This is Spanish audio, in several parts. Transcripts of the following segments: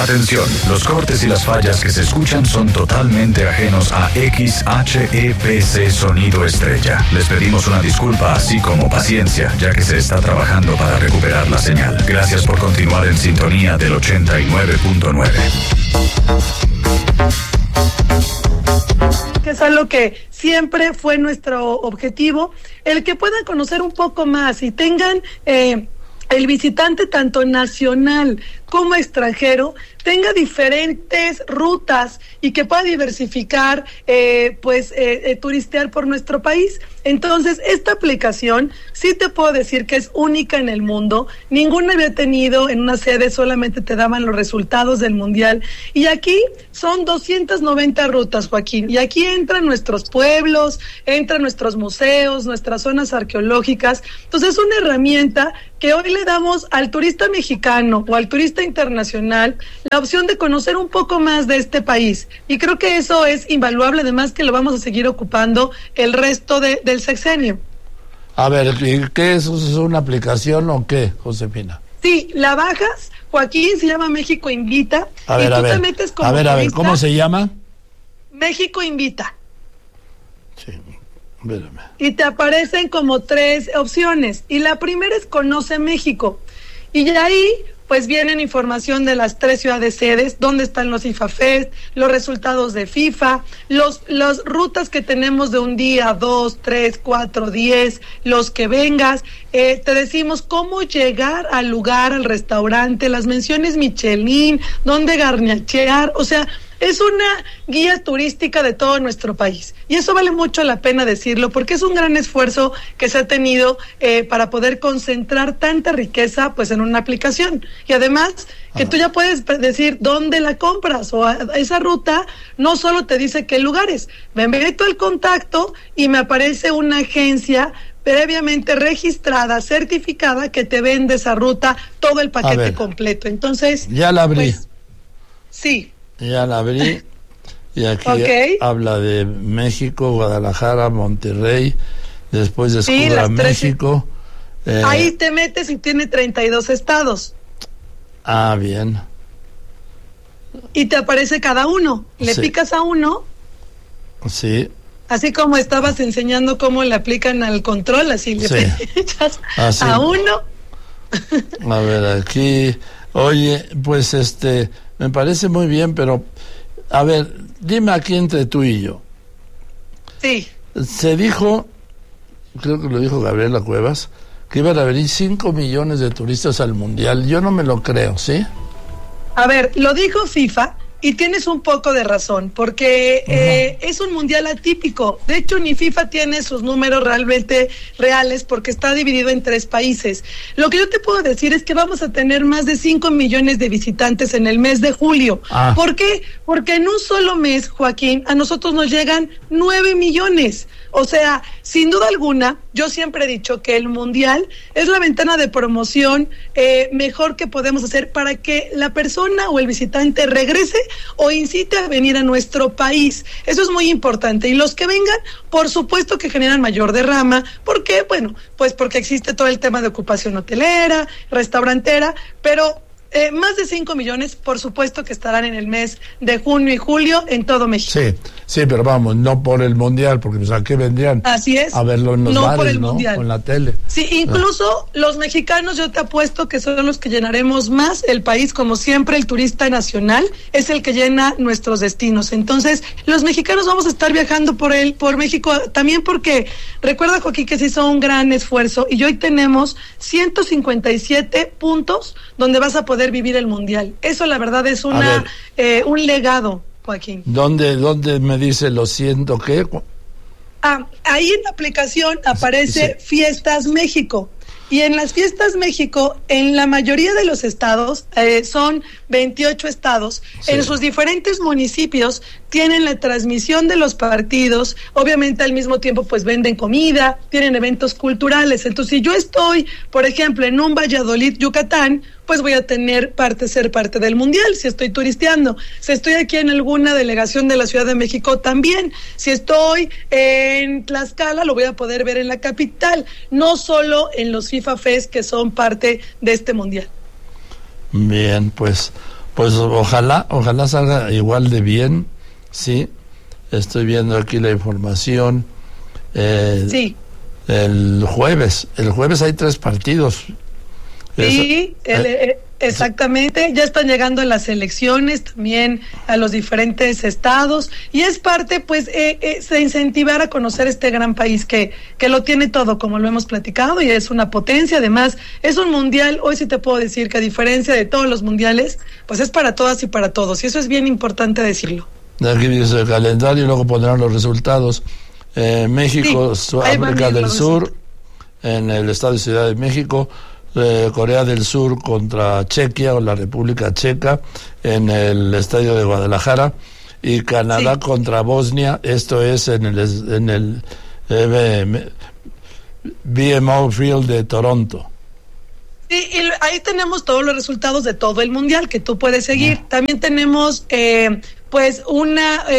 Atención, los cortes y las fallas que se escuchan son totalmente ajenos a XHEPC Sonido Estrella. Les pedimos una disculpa así como paciencia, ya que se está trabajando para recuperar la señal. Gracias por continuar en sintonía del 89.9. Que es algo que siempre fue nuestro objetivo, el que puedan conocer un poco más y tengan el visitante tanto nacional como extranjero tenga diferentes rutas y que pueda diversificar, turistear por nuestro país. Entonces, esta aplicación sí te puedo decir que es única en el mundo. Ninguna había tenido en una sede, solamente te daban los resultados del mundial. Y aquí son 290 rutas, Joaquín. Y aquí entran nuestros pueblos, entran nuestros museos, nuestras zonas arqueológicas. Entonces, es una herramienta que hoy le damos al turista mexicano o al turista internacional la opción de conocer un poco más de este país. Y creo que eso es invaluable, además que lo vamos a seguir ocupando el resto del sexenio. A ver, ¿qué es? ¿Es una aplicación o qué, Josefina? Sí, la bajas, Joaquín, se llama México Invita. Te metes como turista. ¿Cómo se llama? México Invita. Sí, espérame. Y te aparecen como 3 opciones. Y la primera es Conoce México. Y de ahí pues vienen información de las 3 ciudades sedes, dónde están los FIFA Fest, los resultados de FIFA, las rutas que tenemos de un día, 2, 3, 4, 10, los que vengas. Te decimos cómo llegar al lugar, al restaurante, las menciones Michelin, dónde garnachear, o sea, es una guía turística de todo nuestro país. Y eso vale mucho la pena decirlo, porque es un gran esfuerzo que se ha tenido para poder concentrar tanta riqueza pues en una aplicación. Y además, que tú ya puedes decir dónde la compras, o esa ruta no solo te dice qué lugares. Me meto al contacto y me aparece una agencia previamente registrada, certificada, que te vende esa ruta, todo el paquete completo. Entonces, ya la abrí. Pues, sí. Ya la abrí y aquí habla de México, Guadalajara, Monterrey, después descubra México. Ahí te metes y tiene 32 estados. Ah, bien. Y te aparece cada uno. Le picas a uno. Sí. Así como estabas enseñando cómo le aplican al control, así le echas a uno. A ver, aquí, oye, pues me parece muy bien, pero, a ver, dime aquí entre tú y yo. Sí. Se dijo, creo que lo dijo Gabriela Cuevas, que iban a venir 5 millones de turistas al Mundial. Yo no me lo creo, ¿sí? A ver, lo dijo FIFA, y tienes un poco de razón, porque es un mundial atípico. De hecho, ni FIFA tiene sus números realmente reales, porque está dividido en 3 países. Lo que yo te puedo decir es que vamos a tener más de 5 millones de visitantes en el mes de julio. ¿Por qué? Porque en un solo mes, Joaquín, a nosotros nos llegan 9 millones. O sea, sin duda alguna, yo siempre he dicho que el mundial es la ventana de promoción mejor que podemos hacer para que la persona o el visitante regrese o incite a venir a nuestro país. Eso es muy importante. Y los que vengan, por supuesto que generan mayor derrama. ¿Por qué? Bueno, pues porque existe todo el tema de ocupación hotelera, restaurantera, pero más de 5 millones, por supuesto que estarán en el mes de junio y julio en todo México. Sí, pero vamos, no por el mundial, porque pues ¿a qué vendrían? Así es. A verlo en los bares, por el ¿no? mundial. O en la tele. Sí, incluso los mexicanos, yo te apuesto que son los que llenaremos más el país. Como siempre, el turista nacional es el que llena nuestros destinos. Entonces, los mexicanos vamos a estar viajando por México, también porque recuerda, Joaquín, que se hizo un gran esfuerzo y hoy tenemos 157 puntos donde vas a poder vivir el mundial. Eso la verdad es un legado, Joaquín. ¿Dónde me dice lo siento qué? Ahí en la aplicación aparece Fiestas México. Y en las Fiestas México, en la mayoría de los estados, son 28 estados, en sus diferentes municipios tienen la transmisión de los partidos, obviamente al mismo tiempo pues venden comida, tienen eventos culturales. Entonces, si yo estoy, por ejemplo, en un Valladolid, Yucatán, pues voy a ser parte del mundial si estoy turisteando. Si estoy aquí en alguna delegación de la Ciudad de México, también. Si estoy en Tlaxcala, lo voy a poder ver en la capital, no solo en los FIFA Fest que son parte de este mundial. Bien, pues Pues ojalá salga igual de bien, sí. Estoy viendo aquí la información. Sí. El jueves hay 3 partidos. Sí, exactamente, ya están llegando las elecciones también a los diferentes estados y es parte pues de incentivar a conocer este gran país que lo tiene todo, como lo hemos platicado, y es una potencia. Además es un mundial, hoy sí te puedo decir que a diferencia de todos los mundiales, pues es para todas y para todos, y eso es bien importante decirlo. Aquí dice el calendario y luego pondrán los resultados. México, sí, África del Sur, en el estado de Ciudad de México, Corea del Sur contra Chequia o la República Checa en el estadio de Guadalajara, y Canadá contra Bosnia, esto es en el BMO Field de Toronto. Sí, y ahí tenemos todos los resultados de todo el mundial que tú puedes seguir. También tenemos pues un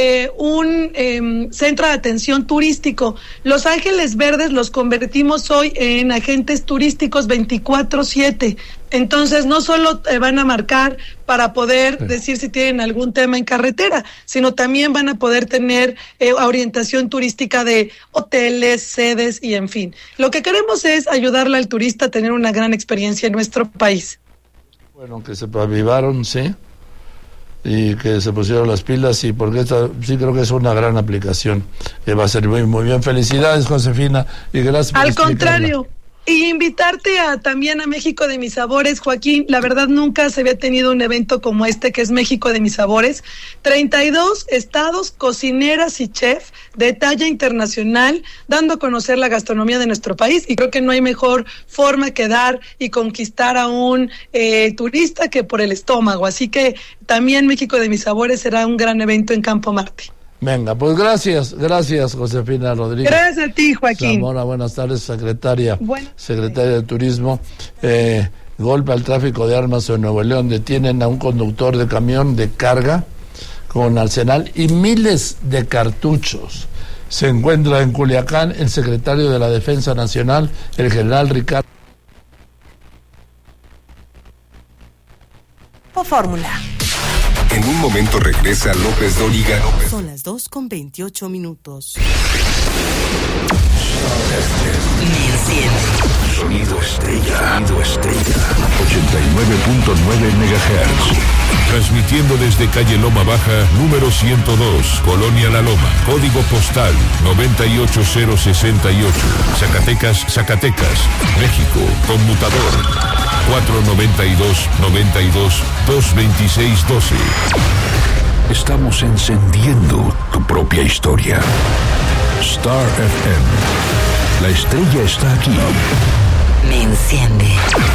centro de atención turístico. Los Ángeles Verdes los convertimos hoy en agentes turísticos 24/7. Entonces no solo van a marcar para poder decir si tienen algún tema en carretera, sino también van a poder tener orientación turística de hoteles, sedes y en fin. Lo que queremos es ayudarle al turista a tener una gran experiencia en nuestro país. Bueno, que se avivaron, sí, y que se pusieron las pilas, y porque esta sí creo que es una gran aplicación que va a ser muy bien. Felicidades, Josefina, y gracias por explicarla. Al contrario. Y invitarte también a México de mis Sabores, Joaquín. La verdad nunca se había tenido un evento como este, que es México de mis Sabores. 32 estados, cocineras y chef de talla internacional, dando a conocer la gastronomía de nuestro país. Y creo que no hay mejor forma que dar y conquistar a un turista que por el estómago. Así que también México de mis Sabores será un gran evento en Campo Marte. Venga, pues gracias Josefina Rodríguez. Gracias a ti, Joaquín. Zamora, buenas tardes, secretaria de Turismo. Golpe al tráfico de armas en Nuevo León. Detienen a un conductor de camión de carga con arsenal y miles de cartuchos. Se encuentra en Culiacán el secretario de la Defensa Nacional, el general Ricardo. Fórmula. En un momento regresa López Dóriga. Son las 2:28. Sonido estrella. 89.9 MHz. Transmitiendo desde calle Loma Baja, número 102, Colonia La Loma, código postal 98068, Zacatecas, México, conmutador 492-92-226-12. Estamos encendiendo tu propia historia. Star FM. La estrella está aquí. Me enciende.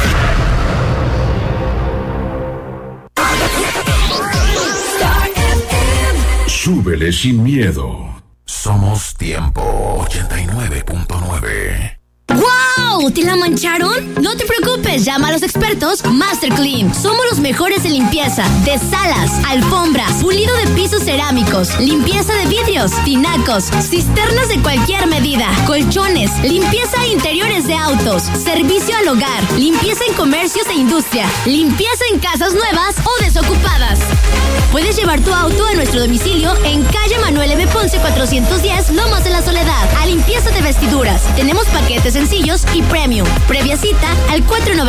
Súbele sin miedo. Somos Tiempo 89.9. ¡Wow! ¿Te la mancharon? No te preocupes, llama a los expertos Master Clean. Somos los mejores en limpieza de salas, alfombras, pulido de pisos cerámicos, limpieza de vidrios, tinacos, cisternas de cualquier medida, colchones, limpieza de interiores de autos, servicio al hogar, limpieza en comercios e industria, limpieza en casas nuevas o desocupadas. Puedes llevar tu auto a nuestro domicilio en calle Manuel M. Ponce 410, Lomas de la Soledad, a limpieza de vestiduras. Tenemos paquetes sencillos y premium. Previa cita al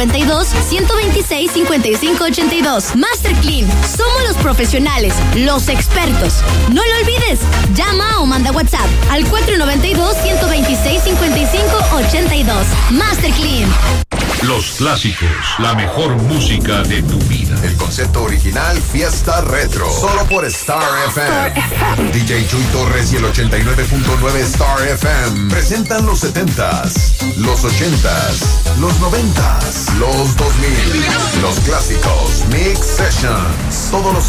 492-126-5582. Master Clean. Somos los profesionales, los expertos. No lo olvides. Llama o manda WhatsApp al 492-126-5582. Master Clean. Los clásicos, la mejor música de tu vida. El concepto original Fiesta Retro. Solo por Star FM. DJ Chuy Torres y el 89.9 Star FM presentan los 70s, los 80s, los 90s, los 2000. Los clásicos Mix Sessions. Todos los